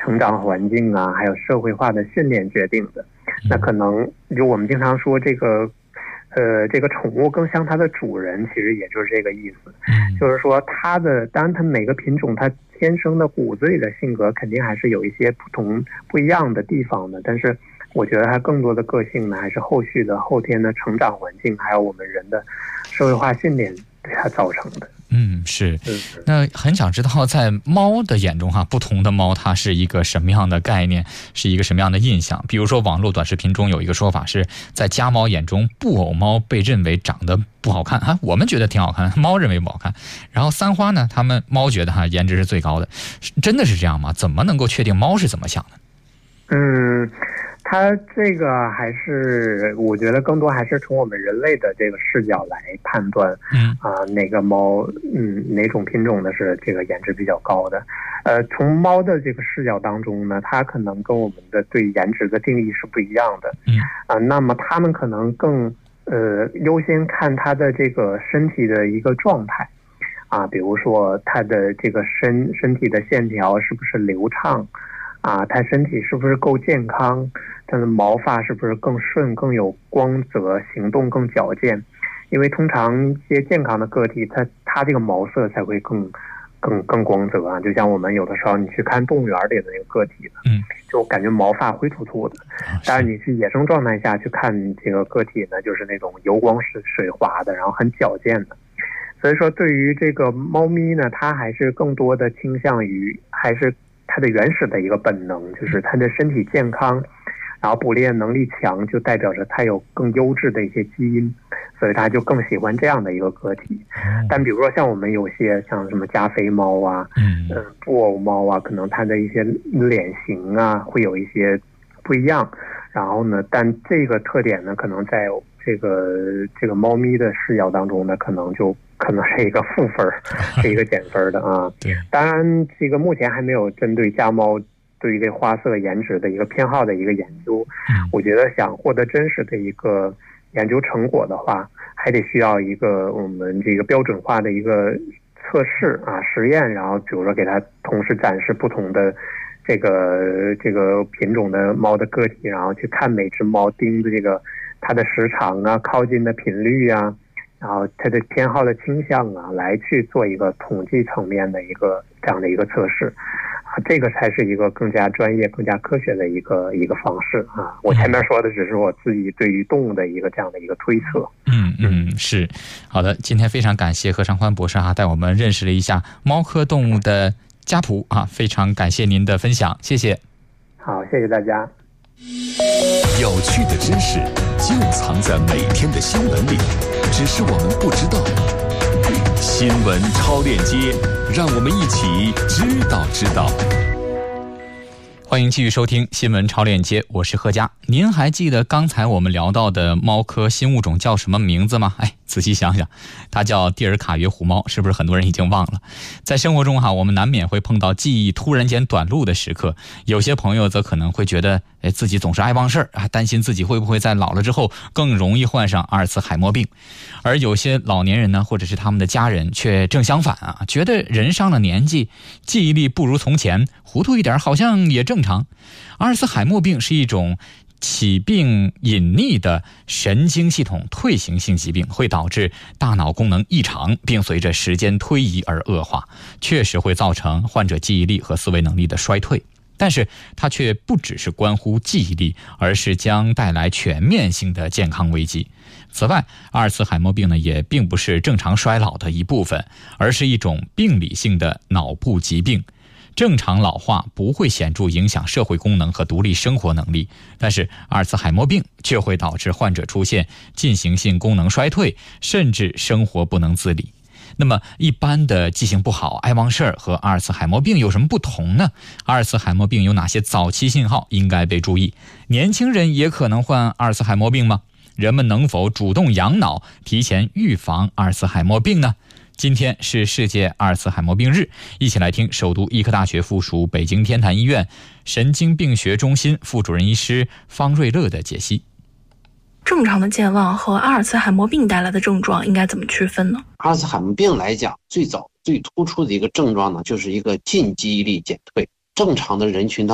成长环境啊，还有社会化的训练决定的。那可能就我们经常说这个宠物更像它的主人，其实也就是这个意思。就是说当然它每个品种它天生的骨子里的性格肯定还是有一些不一样的地方的，但是我觉得它更多的个性呢，还是后天的成长环境，还有我们人的社会化训练对它造成的。 是。那很想知道在猫的眼中不同的猫它是一个什么样的概念，是一个什么样的印象。比如说网络短视频中有一个说法是，在家猫眼中布偶猫被认为长得不好看我们觉得挺好看，猫认为不好看。然后三花呢，猫觉得颜值是最高的。真的是这样吗？怎么能够确定猫是怎么想的？ 它这个还是我觉得更多还是从我们人类的这个视角来判断，哪个猫，哪种品种的是这个颜值比较高的。从猫的这个视角当中呢，它可能跟我们的对颜值的定义是不一样的。那么它们可能更优先看它的这个身体的一个状态比如说它的这个身体的线条是不是流畅它身体是不是够健康，它的毛发是不是更顺更有光泽，行动更矫健。因为通常一些健康的个体它这个毛色才会更光泽就像我们有的时候你去看动物园里的那个个体就感觉毛发灰秃秃的，但是你去野生状态下去看这个个体呢，就是那种油光水滑的，然后很矫健的。所以说对于这个猫咪呢，它还是更多的倾向于还是它的原始的一个本能，就是它的身体健康，然后捕猎能力强，就代表着它有更优质的一些基因，所以它就更喜欢这样的一个个体。但比如说像我们有些像什么加菲猫布偶猫可能它的一些脸型会有一些不一样。然后呢，但这个特点呢，可能在这个猫咪的视角当中呢，可能是一个负分，是一个减分的当然，这个目前还没有针对家猫对于这花色颜值的一个偏好的一个研究。我觉得想获得真实的一个研究成果的话，还得需要一个我们这个标准化的一个测试实验，然后比如说给它同时展示不同的这个品种的猫的个体，然后去看每只猫盯的这个它的时长靠近的频率然后它的偏好的倾向来去做一个统计层面的一个这样的一个测试这个才是一个更加专业更加科学的一个方式我前面说的只是我自己对于动物的一个这样的一个推测。 是。好的，今天非常感谢何长宽博士带我们认识了一下猫科动物的家谱非常感谢您的分享，谢谢。 好，谢谢大家。 有趣的知识就藏在每天的新闻里，只是我们不知道。新闻超链接，让我们一起知道。 欢迎继续收听新闻超链接，我是贺佳。您还记得刚才我们聊到的猫科新物种叫什么名字吗？仔细想想，它叫蒂尔卡约狐猫，是不是很多人已经忘了？在生活中我们难免会碰到记忆突然间短路的时刻，有些朋友则可能会觉得自己总是爱忘事担心自己会不会在老了之后更容易患上阿尔茨海默病。而有些老年人呢，或者是他们的家人却正相反觉得人上了年纪，记忆力不如从前，糊涂一点好像也正常。阿尔茨海默病是一种起病隐匿的神经系统退行性疾病，会导致大脑功能异常，并随着时间推移而恶化，确实会造成患者记忆力和思维能力的衰退。但是它却不只是关乎记忆力，而是将带来全面性的健康危机。此外，阿尔茨海默病呢，也并不是正常衰老的一部分，而是一种病理性的脑部疾病。正常老化不会显著影响社会功能和独立生活能力，但是阿尔茨海默病却会导致患者出现进行性功能衰退，甚至生活不能自理。那么一般的记性不好、爱忘事儿和阿尔茨海默病有什么不同呢？阿尔茨海默病有哪些早期信号应该被注意？年轻人也可能患阿尔茨海默病吗？人们能否主动养脑，提前预防阿尔茨海默病呢？今天是世界阿尔茨海默病日，一起来听首都医科大学附属北京天坛医院神经病学中心副主任医师方瑞乐的解析。 正常的健忘和阿尔茨海默病带来的症状应该怎么区分呢？ 阿尔茨海默病来讲，最早最突出的一个症状呢，就是一个近记忆力减退。正常的人群当